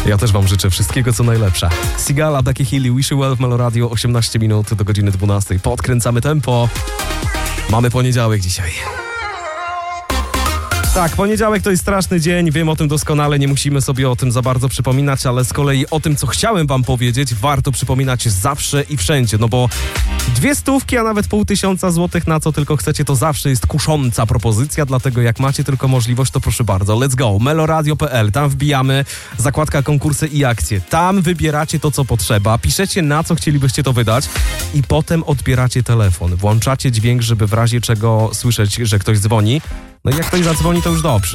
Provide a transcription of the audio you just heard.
Ja też wam życzę wszystkiego, co najlepsze. Sigala, Becky Hill, Wish You Well w Melo Radio, 18 minut do godziny 12. Podkręcamy tempo. Mamy poniedziałek dzisiaj. Tak, poniedziałek to jest straszny dzień, wiem o tym doskonale, nie musimy sobie o tym za bardzo przypominać, ale z kolei o tym, co chciałem wam powiedzieć, warto przypominać zawsze i wszędzie, no bo 200, a nawet 500 złotych na co tylko chcecie, to zawsze jest kusząca propozycja, dlatego jak macie tylko możliwość, to proszę bardzo, let's go, meloradio.pl, tam wbijamy zakładka konkursy i akcje, tam wybieracie to, co potrzeba, piszecie, na co chcielibyście to wydać i potem odbieracie telefon, włączacie dźwięk, żeby w razie czego słyszeć, że ktoś dzwoni. No i jak ktoś zadzwoni, to już dobrze.